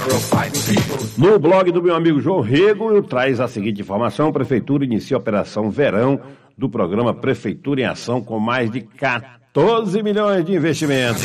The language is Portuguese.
No blog do meu amigo João Rego, traz a seguinte informação: a Prefeitura inicia a Operação Verão do programa Prefeitura em Ação com mais de 14 milhões de investimentos.